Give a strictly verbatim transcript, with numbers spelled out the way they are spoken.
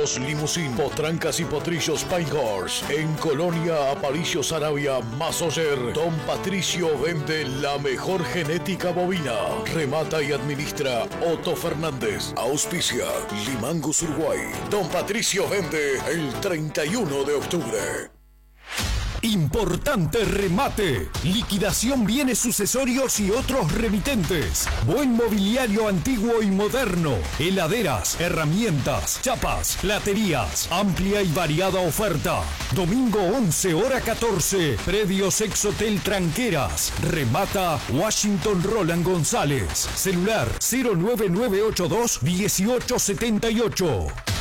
Autos Limusín, Potrancas y Potrillos Pinehorse. En Colonia Aparicio Sarabia, Masoyer. Don Patricio vende la mejor genética bovina. Remata y administra Otto Fernández. Auspicia Limangus Uruguay. Don Patricio vende el treinta y uno de octubre. Importante remate, liquidación bienes sucesorios y otros remitentes, buen mobiliario antiguo y moderno, heladeras, herramientas, chapas, platerías, amplia y variada oferta. Domingo once, hora catorce, predios Ex Hotel Tranqueras, remata Washington Roland González, celular cero nueve nueve ocho dos uno ocho siete ocho.